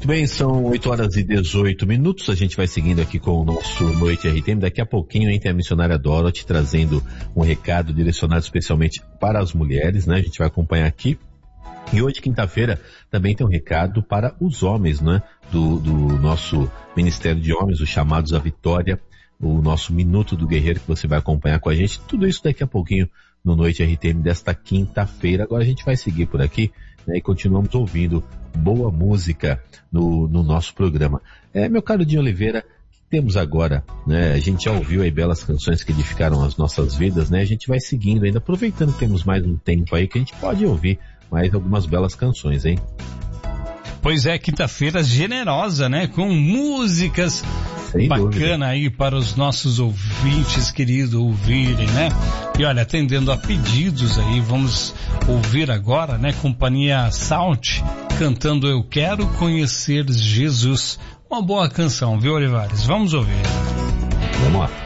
Muito bem, são 8h18. A gente vai seguindo aqui com o nosso Noite RTM. Daqui a pouquinho entra a missionária Dorothy trazendo um recado direcionado especialmente para as mulheres, né? A gente vai acompanhar aqui. E hoje, quinta-feira, também tem um recado para os homens, né? Do nosso Ministério de Homens, os chamados à vitória, o nosso Minuto do Guerreiro, que você vai acompanhar com a gente. Tudo isso daqui a pouquinho no Noite RTM desta quinta-feira. Agora a gente vai seguir por aqui, né? E continuamos ouvindo boa música no nosso programa. Meu caro Dinho Oliveira, o que temos agora, né? A gente já ouviu aí belas canções que edificaram as nossas vidas, né? A gente vai seguindo ainda, aproveitando que temos mais um tempo aí, que a gente pode ouvir mais algumas belas canções, hein? Pois é, quinta-feira generosa, né? Com músicas bacana aí para os nossos ouvintes queridos ouvirem, né? E olha, atendendo a pedidos aí, vamos ouvir agora, né? Companhia Salt cantando Eu Quero Conhecer Jesus. Uma boa canção, viu, Olivares? Vamos ouvir. Vamos lá.